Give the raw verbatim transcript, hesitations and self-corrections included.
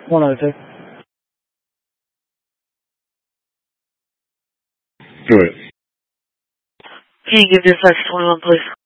one oh two. Go ahead. Can you give dispatch twenty-one, please?